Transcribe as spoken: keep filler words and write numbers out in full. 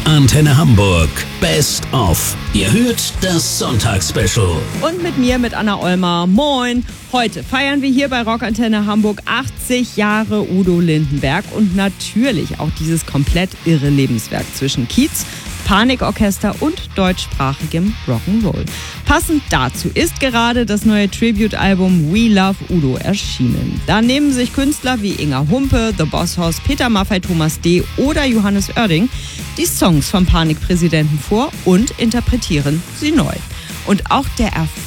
Antenne Hamburg Best of. Ihr hört das Sonntagsspecial. Und mit mir, mit Anna Ollmer. Moin! Heute feiern wir hier bei Rockantenne Hamburg achtzig Jahre Udo Lindenberg und natürlich auch dieses komplett irre Lebenswerk zwischen Kiez, Panikorchester und deutschsprachigem Rock'n'Roll. Passend dazu ist gerade das neue Tribute-Album We Love Udo erschienen. Da nehmen sich Künstler wie Inga Humpe, The Boss Hoss, Peter Maffay, Thomas D. oder Johannes Oerding die Songs vom Panikpräsidenten vor und interpretieren sie neu. Und auch der Erfolg